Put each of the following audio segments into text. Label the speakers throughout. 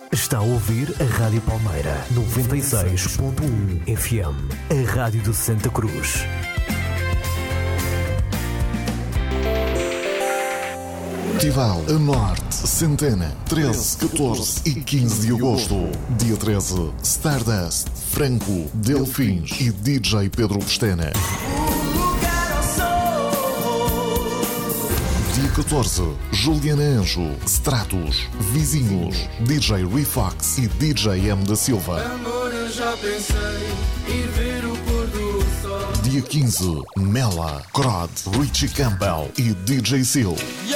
Speaker 1: Está a ouvir a Rádio Palmeira 96.1 FM, a Rádio de Santa Cruz.
Speaker 2: Festival a Norte, Centena, 13, 14 e 15 de agosto. Dia 13, Stardust, Franco, Delfins e DJ Pedro Pestana. Dia 14, Juliana Anjo, Stratos, Vizinhos, DJ Refox e DJ M da Silva.
Speaker 3: Amor, eu já pensei ir ver o pôr do sol.
Speaker 2: Dia 15, Mela, Crod, Richie Campbell e DJ Seal.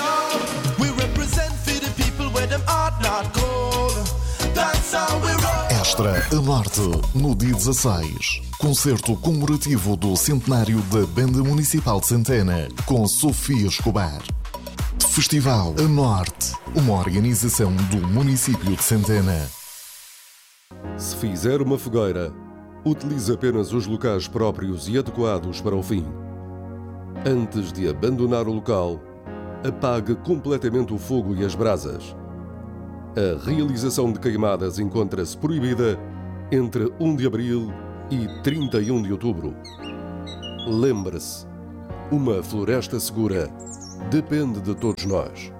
Speaker 2: Extra a Norte, no dia 16. Concerto comemorativo do centenário da Banda Municipal de Centena, com Sofia Escobar. Festival a Norte, uma organização do município de Centena.
Speaker 4: Se fizer uma fogueira, utilize apenas os locais próprios e adequados para o fim. Antes de abandonar o local, apague completamente o fogo e as brasas. A realização de queimadas encontra-se proibida entre 1 de abril e 31 de outubro. Lembre-se, uma floresta segura depende de todos nós.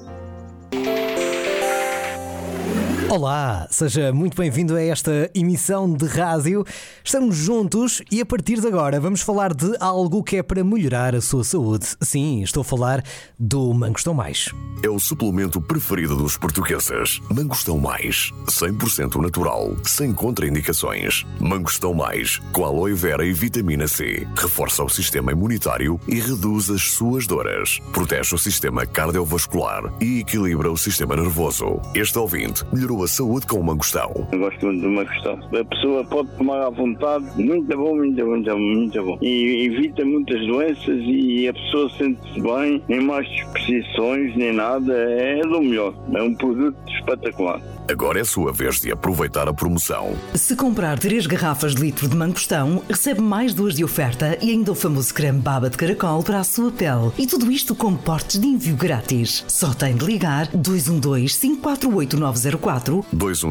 Speaker 1: Olá, seja muito bem-vindo a esta emissão de rádio. Estamos juntos e a partir de agora vamos falar de algo que é para melhorar a sua saúde. Sim, estou a falar do Mangostão Mais.
Speaker 5: É o suplemento preferido dos portugueses. Mangostão Mais, 100% natural, sem contraindicações. Mangostão Mais, com aloe vera e vitamina C. Reforça o sistema imunitário e reduz as suas dores. Protege o sistema cardiovascular e equilibra o sistema nervoso. Este ouvinte melhorou a saúde com o mangostão.
Speaker 6: Eu gosto muito do mangostão. A pessoa pode tomar à vontade. Muito bom, muito bom, muito bom. E evita muitas doenças e a pessoa sente-se bem. Nem mais disposições, nem nada. É do melhor. É um produto espetacular.
Speaker 5: Agora é a sua vez de aproveitar a promoção.
Speaker 7: Se comprar 3 garrafas de litro de mangostão, recebe mais 2 de oferta e ainda o famoso creme baba de caracol para a sua pele. E tudo isto com portes de envio grátis. Só tem de ligar 212-548-904.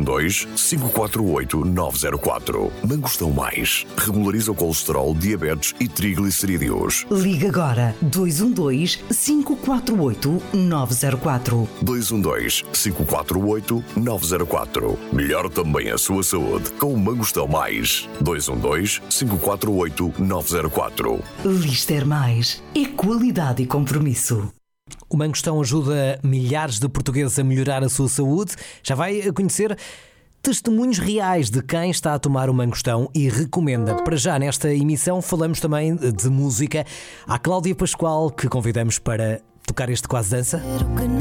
Speaker 5: 212-548-904. Mangostão Mais. Regulariza o colesterol, diabetes e triglicerídeos.
Speaker 7: Liga agora 212-548-904.
Speaker 5: 212-548-904. Melhor também a sua saúde com o Mangostão Mais. 212-548-904.
Speaker 7: Lister Mais. É qualidade e compromisso.
Speaker 1: O Mangostão ajuda milhares de portugueses a melhorar a sua saúde. Já vai conhecer testemunhos reais de quem está a tomar o Mangostão e recomenda. Para já, nesta emissão, falamos também de música. Há Cláudia Pascoal, que convidamos para tocar este Quase Dança.